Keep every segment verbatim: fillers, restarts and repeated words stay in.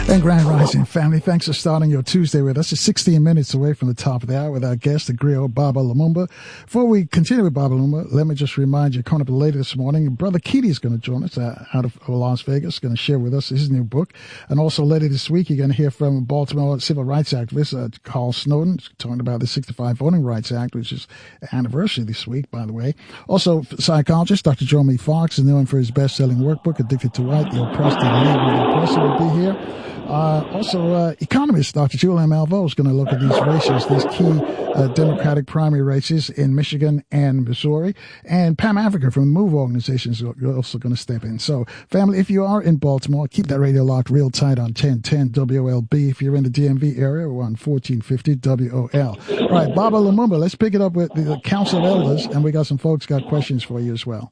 And Grand Rising family, thanks for starting your Tuesday with us. It's sixteen minutes away from the top of the hour with our guest, the griot Baba Lumumba. Before we continue with Baba Lumumba, let me just remind you, coming up later this morning, Brother Keaty is going to join us uh, out of Las Vegas, going to share with us his new book. And also later this week, you're going to hear from Baltimore civil rights activist uh, Carl Snowden, talking about the sixty-five Voting Rights Act, which is anniversary this week, by the way. Also, psychologist Doctor Jeremy Fox is known for his best-selling workbook, Addicted to White, The Oppressed and League with the Oppressed, will be here. Uh, also, uh, economist Doctor Julian Malveaux is going to look at these races, these key uh, Democratic primary races in Michigan and Missouri. And Pam Africa from the MOVE organization is also going to step in. So, family, if you are in Baltimore, keep that radio locked real tight on ten ten W O L B. If you're in the D M V area, we're on fourteen fifty W O L. All right, Baba Lumumba, let's pick it up with the Council of Elders, and we got some folks got questions for you as well.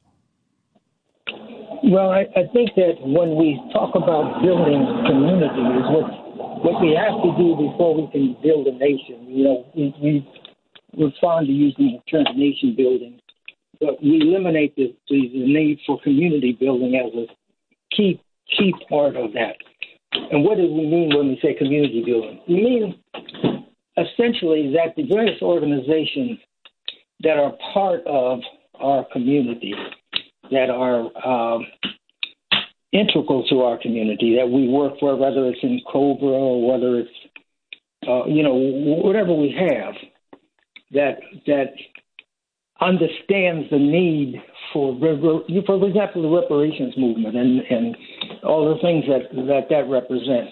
Well, I, I think that when we talk about building community is what what we have to do before we can build a nation. You know, we, we, we're fond of using the term nation building, but we eliminate the, the, the need for community building as a key key part of that. And what do we mean when we say community building? We mean essentially that the various organizations that are part of our community, that are um, integral to our community, that we work for, whether it's in Cobra or whether it's, uh, you know, whatever we have, that that understands the need for, for example, the reparations movement and, and all the things that, that that represents.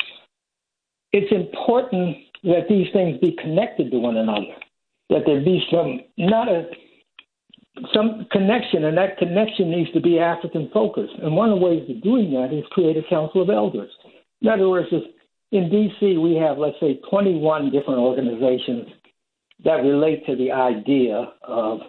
It's important that these things be connected to one another, that there be some, not a, some connection, and that connection needs to be African-focused. And one of the ways of doing that is create a council of elders. In other words, in D C we have, let's say, twenty-one different organizations that relate to the idea of,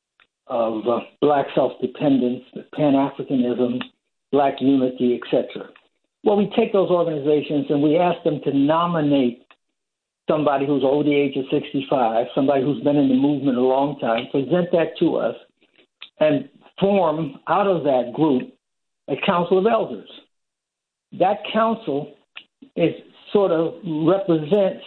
of uh, black self-dependence, Pan-Africanism, black unity, et cetera. Well, we take those organizations and we ask them to nominate somebody who's over the age of sixty-five, somebody who's been in the movement a long time, present that to us, and form out of that group a council of elders. That council is sort of represents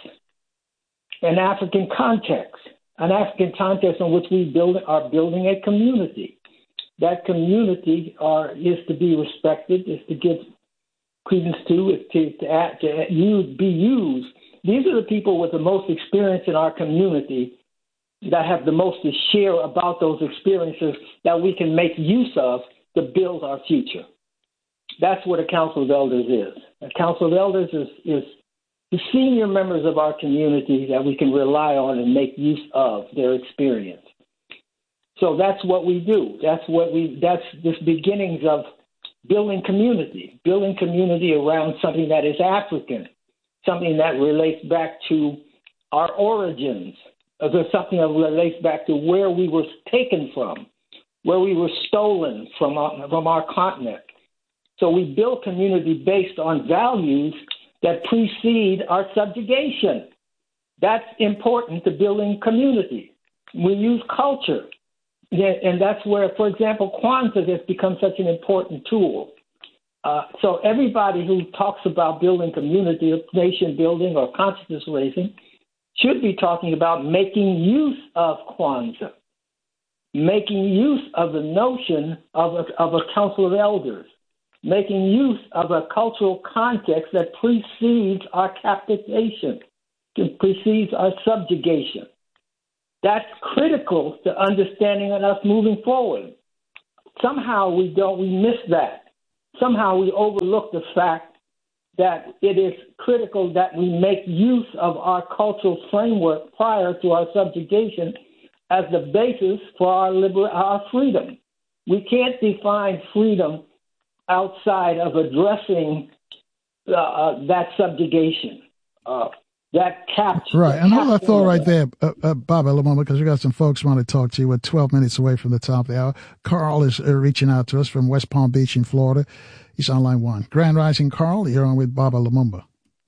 an African context, an African context in which we build, are building a community. That community are, is to be respected, is to give credence to, is to, to, act, to use, be used. These are the people with the most experience in our community that have the most to share about those experiences that we can make use of to build our future. That's what a council of elders is. A council of elders is, is the senior members of our community that we can rely on and make use of their experience. So that's what we do. That's what we. That's the beginnings of building community, building community around something that is African, something that relates back to our origins, or something that relates back to where we were taken from, where we were stolen from our, from our continent. So we build community based on values that precede our subjugation. That's important to building community. We use culture. And that's where, for example, Kwanzaa has become such an important tool. Uh, so everybody who talks about building community, nation building, or consciousness raising should be talking about making use of Kwanzaa, making use of the notion of a, of a council of elders, making use of a cultural context that precedes our captivation, that precedes our subjugation. That's critical to understanding and us moving forward. Somehow we don't, we miss that. Somehow we overlook the fact that it is critical that we make use of our cultural framework prior to our subjugation as the basis for our liber- our freedom. We can't define freedom outside of addressing uh, uh, that subjugation. Uh, That capture. Right, and hold that thought right there, uh, uh, Baba Lumumba, because we got some folks want to talk to you. We're twelve minutes away from the top of the hour. Carl is uh, reaching out to us from West Palm Beach in Florida. He's on line one. Grand Rising, Carl. You're on with Baba Lumumba.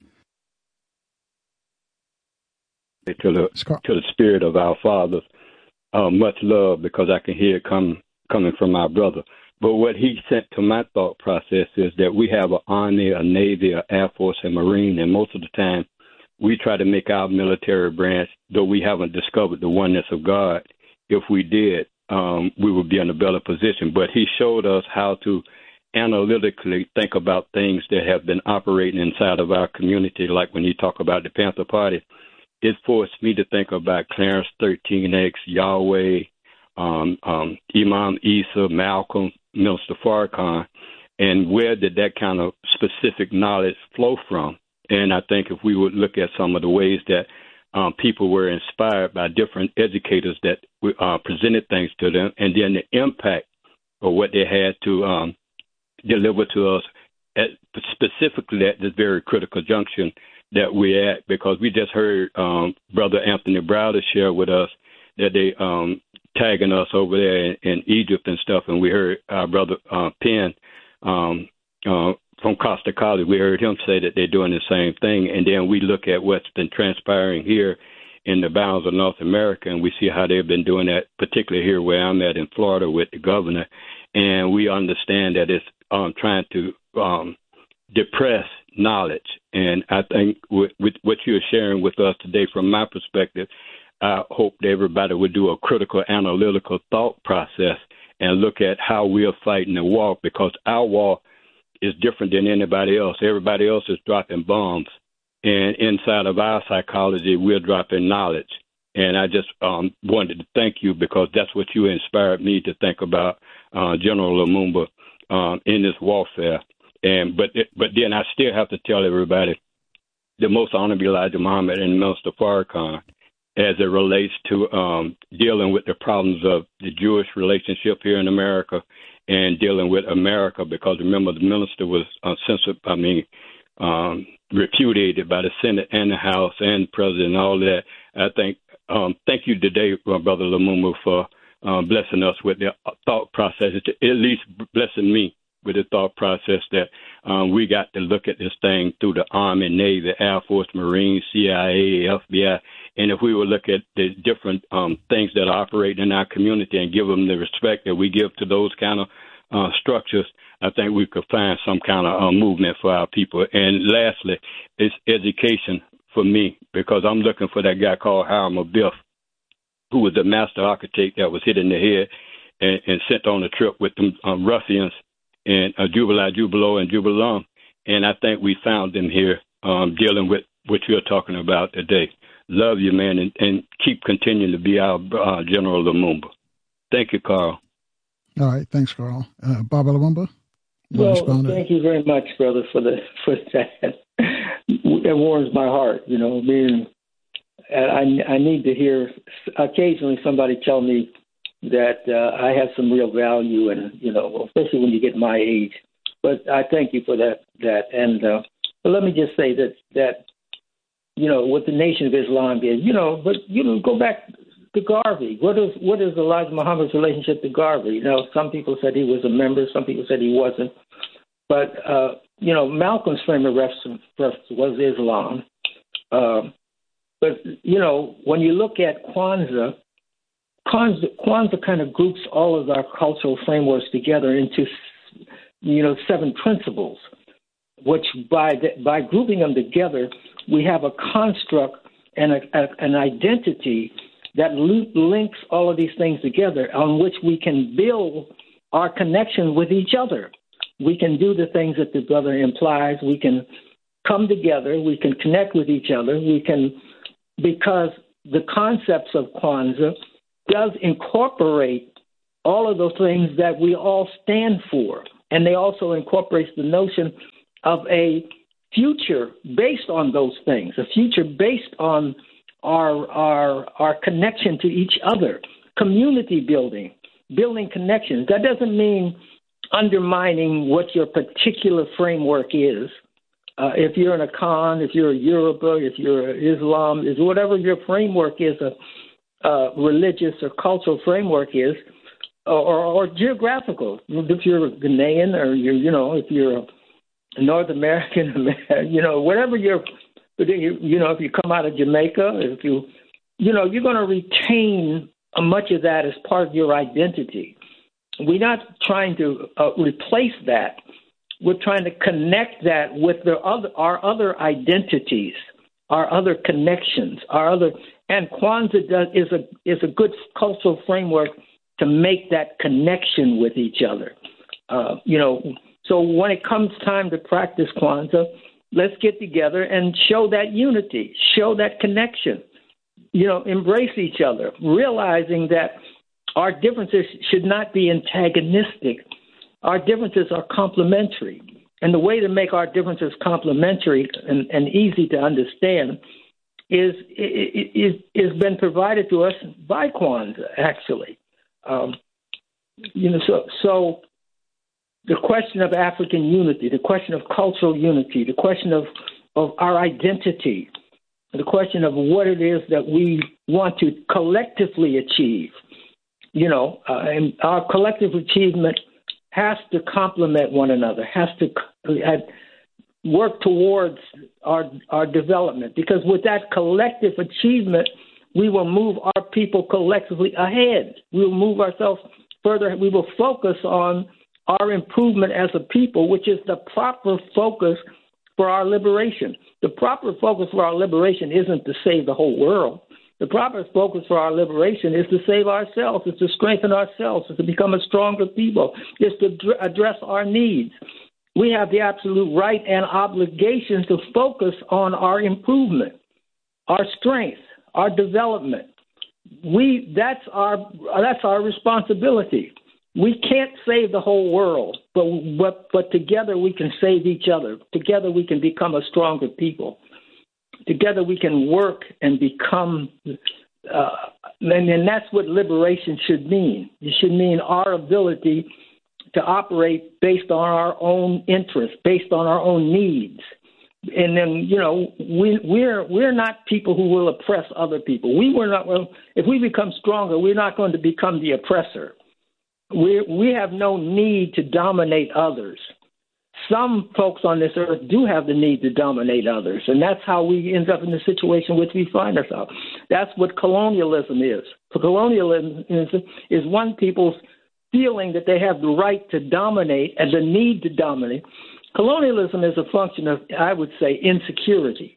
To the to the spirit of our fathers, uh, much love, because I can hear it come coming from my brother. But what he sent to my thought process is that we have an Army, a Navy, an Air Force, and Marine, and most of the time we try to make our military branch, though we haven't discovered the oneness of God. If we did, um, we would be in a better position. But he showed us how to analytically think about things that have been operating inside of our community, like when you talk about the Panther Party. It forced me to think about Clarence thirteen X, Yahweh, um, um, Imam Isa, Malcolm, Minister Farrakhan, and where did that kind of specific knowledge flow from? And I think if we would look at some of the ways that um, people were inspired by different educators that uh, presented things to them, and then the impact of what they had to um, deliver to us, at, specifically at this very critical junction that we're at, because we just heard um, Brother Anthony Browder share with us that they um, tagging us over there in, in Egypt and stuff, and we heard our brother uh, Penn um, uh, from Costa College, we heard him say that they're doing the same thing, and then we look at what's been transpiring here in the bounds of North America, and we see how they've been doing that, particularly here where I'm at in Florida with the governor, and we understand that it's um, trying to um, depress knowledge. And I think with, with what you're sharing with us today, from my perspective, I hope that everybody would do a critical analytical thought process and look at how we're fighting the war, because our war is different than anybody else. Everybody else is dropping bombs, and inside of our psychology, we're dropping knowledge. And I just um, wanted to thank you, because that's what you inspired me to think about, uh, General Lumumba, um, in this warfare. And but it, but then I still have to tell everybody the Most Honorable Elijah Muhammad and Minister Farrakhan, as it relates to um, dealing with the problems of the Jewish relationship here in America and dealing with America, because remember the minister was uh, censored, I mean, um, repudiated by the Senate and the House and the President and all that. I think, um, thank you today, uh, Brother Lumumba, for uh, blessing us with the thought process, at least blessing me with the thought process that um, we got to look at this thing through the Army, Navy, Air Force, Marines, C I A, F B I. And if we would look at the different um, things that operate in our community and give them the respect that we give to those kind of uh, structures, I think we could find some kind of uh, movement for our people. And lastly, it's education for me, because I'm looking for that guy called Hiram Abiff, who was the master architect that was hit in the head and, and sent on a trip with them um, ruffians and uh, Jubilee, Jubilo, and Jubilum. And I think we found them here um, dealing with what you're talking about today. Love you, man, and, and keep continuing to be our uh, General Lumumba. Thank you, Carl. All right, thanks, Carl. Uh, Baba Lumumba? Well, thank you very much, brother, for the for that. It warms my heart, you know. Being, I I need to hear occasionally somebody tell me that uh, I have some real value, and you know, especially when you get my age. But I thank you for that. That and uh, but let me just say that that. You know, what the Nation of Islam is, you know, but, you know, go back to Garvey. What is what is Elijah Muhammad's relationship to Garvey? You know, some people said he was a member, some people said he wasn't. But, uh, you know, Malcolm's frame of reference was Islam. Uh, but, you know, when you look at Kwanzaa, Kwanzaa, Kwanzaa kind of groups all of our cultural frameworks together into, you know, seven principles, which by the, by grouping them together, we have a construct and a, a, an identity that loop, links all of these things together, on which we can build our connection with each other. We can do the things that the brother implies. We can come together. We can connect with each other. We can, because the concepts of Kwanzaa does incorporate all of those things that we all stand for. And they also incorporates the notion of a future based on those things, a future based on our our our connection to each other, community building, building connections. That doesn't mean undermining what your particular framework is. Uh, if you're an Akan, if you're a Yoruba, if you're Islam, is whatever your framework is, a, a religious or cultural framework is, or, or geographical. If you're a Ghanaian, or you're, you know, if you're a North American, you know, whatever you're, you know, if you come out of Jamaica, if you, you know, you're going to retain much of that as part of your identity. we're not trying to uh, replace that. We're trying to connect that with the other, our other identities, our other connections, our other, and Kwanzaa does, is a is a good cultural framework to make that connection with each other. Uh, you know, so when it comes time to practice Kwanzaa, let's get together and show that unity, show that connection. You know, embrace each other, realizing that our differences should not be antagonistic. Our differences are complementary. And the way to make our differences complementary and, and easy to understand is, is, is been provided to us by Kwanzaa, actually. Um, you know, so, so the question of African unity, the question of cultural unity, the question of, of our identity, the question of what it is that we want to collectively achieve, you know, uh, and our collective achievement has to complement one another, has to uh, work towards our our development. Because with that collective achievement, we will move our people collectively ahead. We will move ourselves further. We will focus on our improvement as a people, which is the proper focus for our liberation. The proper focus for our liberation isn't to save the whole world. The proper focus for our liberation is to save ourselves, is to strengthen ourselves, is to become a stronger people, is to dr- address our needs. We have the absolute right and obligation to focus on our improvement, our strength, our development. We that's our that's our responsibility. We can't save the whole world, but, but but together we can save each other. Together we can become a stronger people. Together we can work and become, uh, and, and that's what liberation should mean. It should mean our ability to operate based on our own interests, based on our own needs. And then, you know, we, we're we're not people who will oppress other people. We were not. Well, if we become stronger, we're not going to become the oppressor. We we have no need to dominate others. Some folks on this earth do have the need to dominate others, and that's how we end up in the situation in which we find ourselves. That's what colonialism is. Colonialism is, is one people's feeling that they have the right to dominate and the need to dominate. Colonialism is a function of, I would say, insecurity.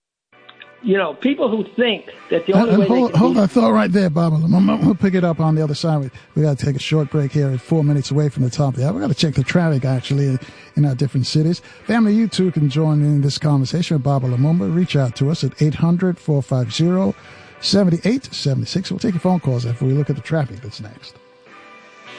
You know, people who think that the only and, way and hold, they can hold be- that thought right there, Bob. We'll pick it up on the other side. We, we got to take a short break here at four minutes away from the top of the hour. We got to check the traffic, actually, in our different cities. Family, you too can join in this conversation with Baba Lumumba. Reach out to us at eight hundred, four five zero, seven eight seven six. We'll take your phone calls after we look at the traffic that's next.